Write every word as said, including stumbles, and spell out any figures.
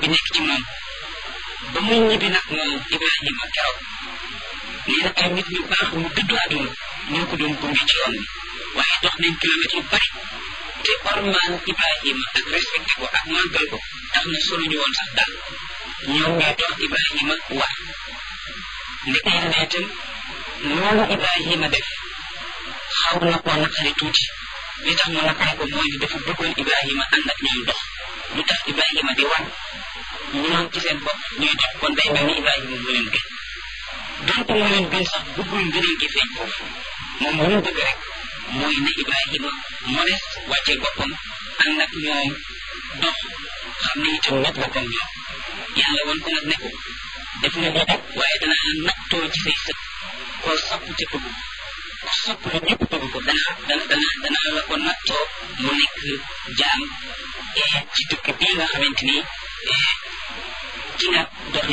nekk ci moom ba muy ñibbi nag moom Ibrahima keroog nee na ay nit ñu baax ñu dëddu àdduna ñoo ko doon gunge ci yoon bi waaye dox nañ kilomètres yu bari te ormaan Ibrahima ak respecté ko ak màggal ko tax na soluñu woon sax daal ñoom ñooy dox Ibrahima war ndeke yàlla itam loolu Ibrahima def xaw na koo naqari tuuti li tax mu naqari ko mooy dafa bëggoon Ibrahima ànd ak ñoom dox lu tax Ibrahima di war ñoom ci seen bopp ñuy dox kon day mel ni Ibrahima moo leen gën donc moo leen gën sax bëggul ngëneel gi feeñ foofu moom lu mu bëgg rek mooy ne Ibrahima modeste wàccee boppam ànd ak ñoom dox xam ne itam nit la comme ñoom yàlla woon ko nag ne ko def nga lii rek waaye danaa la nattoo ci say sët koo sopp te bëgg ko ku sopp lu ñëpp bëgg ko danaa dana dana danaa la ko nattoo mu nekk jaam ci dëkk bii nga xamante ni ci nga dox